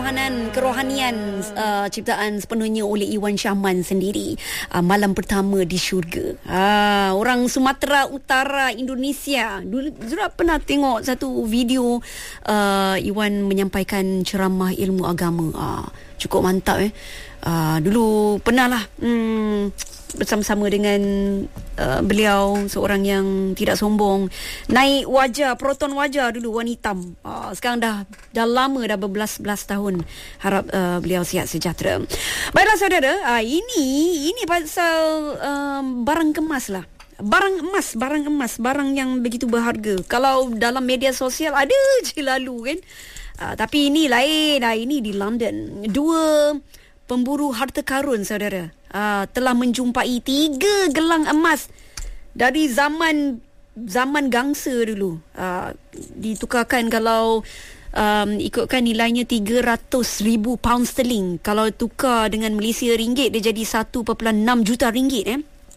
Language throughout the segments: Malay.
kerohanian ciptaan sepenuhnya oleh Iwan Shahman sendiri. Malam Pertama di Syurga. Orang Sumatera Utara, Indonesia. Dulu Zura pernah tengok satu video Iwan menyampaikan ceramah ilmu agama. Cukup mantap dulu pernah lah bersama-sama dengan beliau, seorang yang tidak sombong, naik wajah, proton wajah dulu warna hitam. Sekarang dah lama, dah berbelas-belas tahun. Harap beliau sihat sejahtera. Baiklah saudara, ini pasal barang kemas lah. Barang emas, barang yang begitu berharga. Kalau dalam media sosial ada je lalu kan. Tapi ini lain. Ini di London. Dua pemburu harta karun saudara telah menjumpai 3 gelang emas dari zaman gangsa dulu. Ditukarkan kalau ikutkan nilainya 300,000 pound sterling. Kalau tukar dengan Malaysia ringgit, dia jadi 1.6 juta ringgit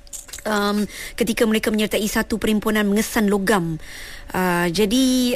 ketika mereka menyertai satu perhimpunan mengesan logam. Jadi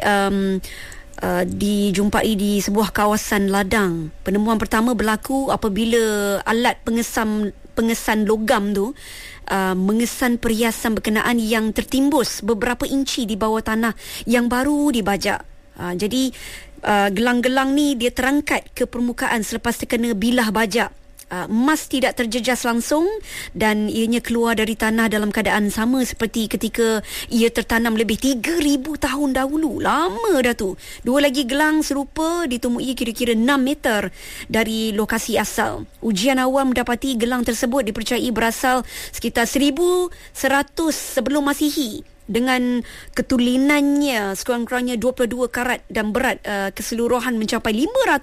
dijumpai di sebuah kawasan ladang. Penemuan pertama berlaku apabila alat pengesan logam tu mengesan perhiasan berkenaan yang tertimbus beberapa inci di bawah tanah yang baru dibajak. Jadi gelang-gelang ni dia terangkat ke permukaan selepas terkena bilah bajak. Emas tidak terjejas langsung dan ianya keluar dari tanah dalam keadaan sama seperti ketika ia tertanam lebih 3,000 tahun dahulu. Lama dah tu. Dua lagi gelang serupa ditemui kira-kira 6 meter dari lokasi asal. Ujian awal mendapati gelang tersebut dipercayai berasal sekitar 1100 sebelum Masihi, dengan ketulinannya sekurang-kurangnya 22 karat dan berat keseluruhan mencapai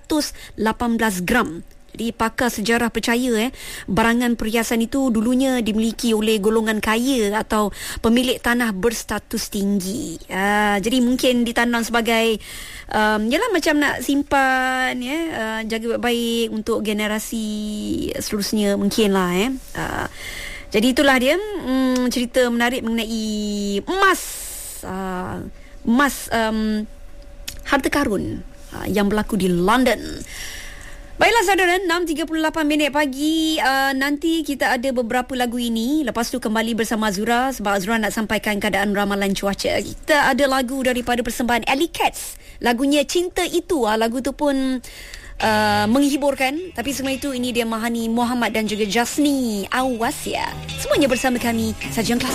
518 gram. Jadi pakar sejarah percaya barangan perhiasan itu dulunya dimiliki oleh golongan kaya atau pemilik tanah berstatus tinggi. Jadi mungkin ditanam sebagai yalah macam nak simpan jaga baik untuk generasi seterusnya mungkinlah jadi itulah dia cerita menarik mengenai emas harta karun yang berlaku di London. Baiklah saudara, 6.38 minit pagi. Nanti kita ada beberapa lagu ini. Lepas tu kembali bersama Azura, sebab Azura nak sampaikan keadaan ramalan cuaca. Kita ada lagu daripada persembahan Alley Cats. Lagunya Cinta Itu. Lagu tu pun menghiburkan. Tapi semua itu, ini dia Mahani Muhammad dan juga Jasni Awas ya. Semuanya bersama kami, Sajian Kelas.